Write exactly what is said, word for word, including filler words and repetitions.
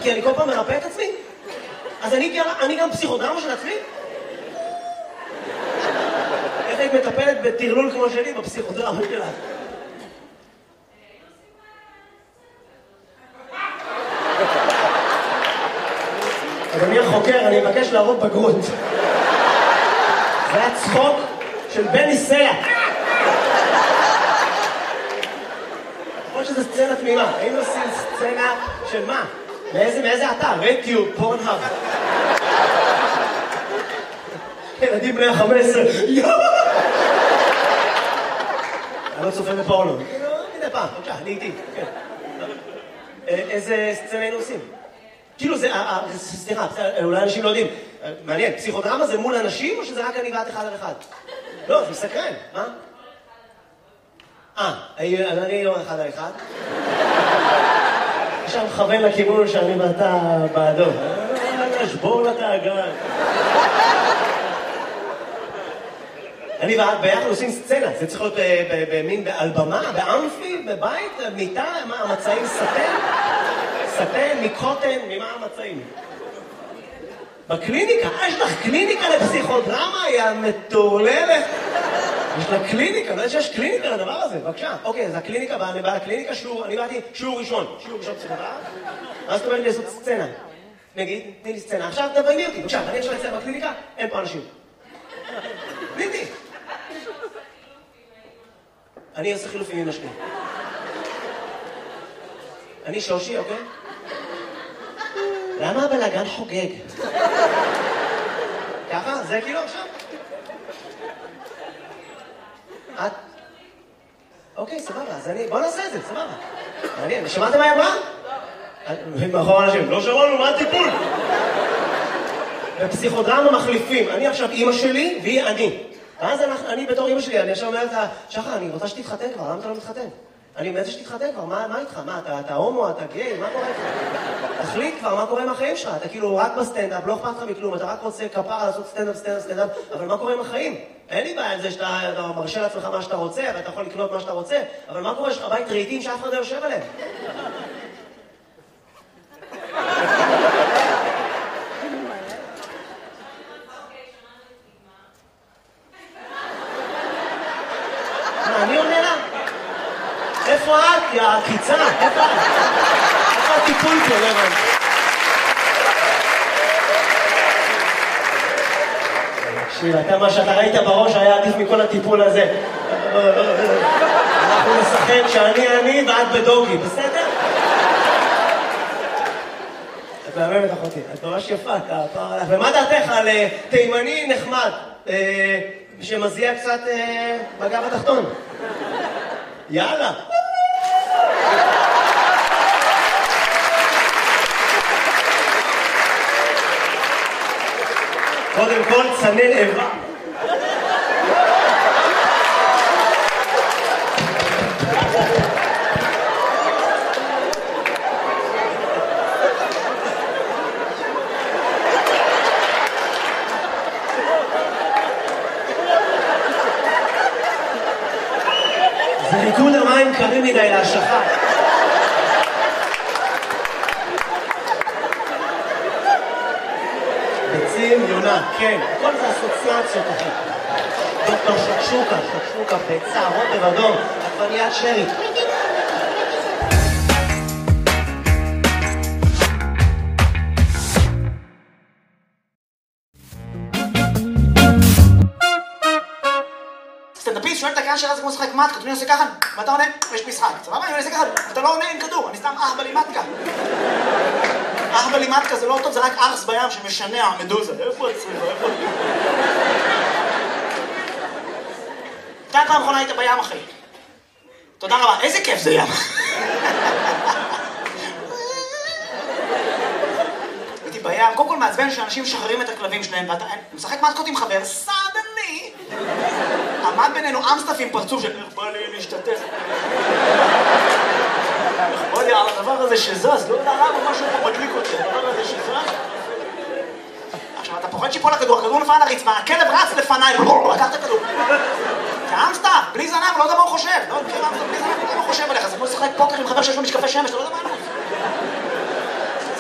כי אני כל פעם מרפא את עצמי. אז אני גם פסיכודרמה של עצמי? איך היית מטפלת בטרלול כמו שלי בפסיכודרמה שלה? אדוני החוקר, אני מבקש להראות בגרות. זה היה צחוק של בני סלע. כמו שזו סצנה תמימה. היינו עושים סצנה של מה? מאיזה, מאיזה אתר? רדיו, פורנהאב. ילדים בני ה-חמש עשרה. אני לא צופה בפורנו. מדי פעם, בבקשה, אני איתי. איזה סצנה היינו עושים? כאילו זה, סליחה, אולי אנשים לא יודעים. מעניין, פסיכודרמה זה מול אנשים או שזה רק אני ואת אחד על אחד? לא, זה מסקרן, מה? אה, אני לא אחד על אחד. עכשיו מכוון לכיוון שאני ואתה בעדו. שבור לתאגן. אני ואת ביחד עושים סצנה. זה צריך להיות במין, על במה, באמפי, בבית, מיטה, מה, המצעים סטן? סטן, מקוטן, ממה המצעים? בקליניקה, יש לך קליניקה לפסיכודרמה, היא המטורללת. יש לה קליניקה, לא יודע שיש קליניקה לדבר הזה, בבקשה. אוקיי, אז הקליניקה, אני בא לקליניקה, שיעור, אני באתי שיעור ראשון, שיעור ראשון פסיכודרמה. אז אתה אומר לי לעשות סצנה. נגיד, תני לי סצנה. עכשיו תביימי אותי, בבקשה, אני עכשיו אצלך בקליניקה, אין פה אנשים. תני לי. אני אעשה חילופים עם השני. אני שושי, אוקיי? למה הבלגן חוגג? ככה? זה כאילו עכשיו? את? אוקיי, סבבה, אז אני... בוא נעשה את זה, סבבה. מעניין, שמעתם מה היא אמרה? מאחור אנשים, לא שמענו, מה הטיפול? בפסיכודרמה מחליפים. אני עכשיו אימא שלי והיא אני. ואז אני בתור אימא שלי, אני עכשיו אומרת לה, שחר, אני רוצה שתתחתן כבר, למה אתה לא מתחתן? אני אומרת שתתחתן כבר, מה איתך? מה, אתה הומו, אתה גיי, מה קורה איתך? תחליט כבר, מה קורה עם החיים שלך? אתה כאילו רק בסטנדאפ, לא אכפת לך מכלום, אתה רק רוצה כפרה לעשות סטנדאפ, סטנדאפ, סטנדאפ, אבל מה קורה עם החיים? אין לי בעיה עם זה שאתה מרשה לעצמך מה שאתה רוצה, ואתה יכול לקנות מה שאתה רוצה, אבל מה קורה? יש לך בית רהיטים שאף אחד לא יושב עליהם? אני עונה לה? איפה את? יא הקיצה? איפה את? איפה הטיפול פה? לא הבנתי. תקשיב, אתה מה שאתה ראית בראש היה עדיף מכל הטיפול הזה. אנחנו נשחק שאני אני ואת בדוגי, בסדר? את מהממת אחותי, את ממש יפה. ומה דעתך על תימני נחמד? שמזיע קצת בגב התחתון. יאללה. קודם כל צנן איבה. זה ריקוד המים קרים מדי להשכה. ביצים, יונה, כן, כל זה אסוציאציות אחי. דוקטור שקשוקה, שקשוקה, ביצה, רוטב אדום, עגבניית שרי. סטנדאפיסט שואל את הקהל שאלה זה כמו לשחק מתקה, אני עושה ככה, ואתה עונה, ויש משחק, סבבה? אני עושה ככה, אתה לא עונה, אין כדור, אני סתם אח בלימטקה. אח בלימטקה זה לא טוב, זה רק ארס בים שמשנע מדוזה. איפה הצריבה? איפה? אתה פעם אחרונה היית בים אחי. תודה רבה, איזה כיף זה ים. הייתי בים, קודם כל מעצבן שאנשים משחררים את הכלבים שלהם, ואתה משחק מתקות עם חבר, סדני. עמד בינינו אמסטף עם פרצוף של איך בא לי להשתתף. בוא לי על הדבר הזה שזז, לא יודע למה משהו פה מדליק אותי, הדבר הזה שזז. עכשיו אתה פוחד שיפול הכדור, הכדור נפל על הרצפה, הכלב רץ לפניי, לקח את הכדור. זה אמסטף, בלי זנב, לא יודע מה הוא חושב. לא, מכיר אמסטף בלי זנב, לא יודע מה הוא חושב עליך, זה כמו לשחק פוקר עם חבר שיש לו משקפי שמש, אתה לא יודע מה הוא